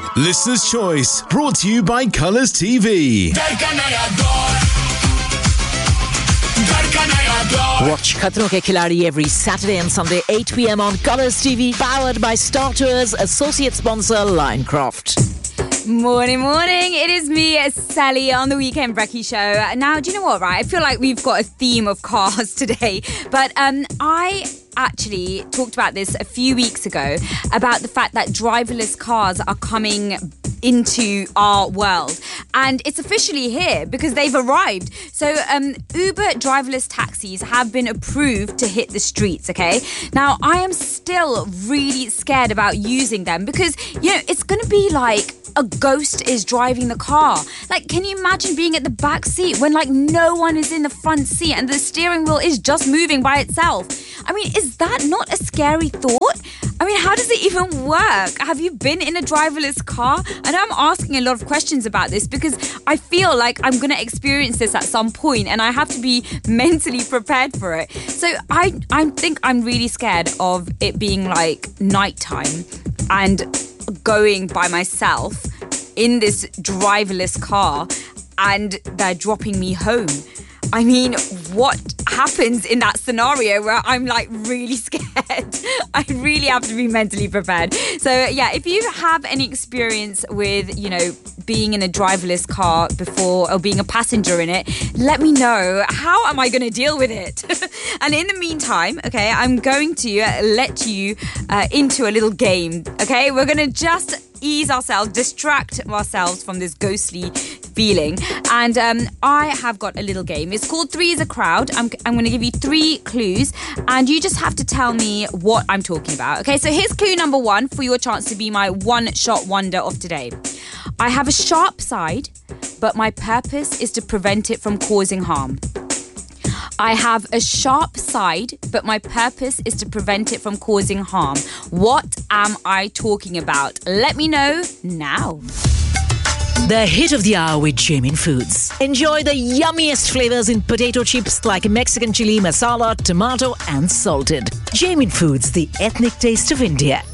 Listener's Choice, brought to you by Colours TV. Watch Khatron Ke Khiladi every Saturday and Sunday 8 p.m. on Colours TV, powered by Star Tours, associate sponsor Linecroft. Morning. It is me, Sally, on the Weekend Brekkie Show. Now, do you know what, right? I feel like we've got a theme of cars today. But I actually talked about this a few weeks ago, about the fact that driverless cars are coming into our world. And it's officially here because they've arrived. So Uber driverless taxis have been approved to hit the streets, okay? Now, I am still really scared about using them because, you know, it's going to be like a ghost is driving the car. Like, can you imagine being at the back seat when, like, no one is in the front seat and the steering wheel is just moving by itself? I mean, is that not a scary thought? I mean, how does it even work? Have you been in a driverless car? I know I'm asking a lot of questions about this because I feel like I'm going to experience this at some point and I have to be mentally prepared for it. So I think I'm really scared of it being like nighttime and going by myself in this driverless car and they're dropping me home. I mean, what happens in that scenario where I'm like really scared? I really have to be mentally prepared. So yeah, if you have any experience with, you know, being in a driverless car before or being a passenger in it, let me know. How am I going to deal with it? And in the meantime, okay, I'm going to let you into a little game. Okay, we're going to just ease ourselves, distract ourselves from this ghostly feeling. And I have got a little game. It's called Three is a Crowd. I'm going to give you 3 clues and you just have to tell me what I'm talking about. Okay, so here's clue number 1 for your chance to be my one-shot wonder of today. I have a sharp side, but my purpose is to prevent it from causing harm. I have a sharp side, but my purpose is to prevent it from causing harm. What am I talking about? Let me know now. The hit of the hour with Jamin Foods. Enjoy the yummiest flavors in potato chips like Mexican chili, masala, tomato and salted. Jamin Foods, the ethnic taste of India.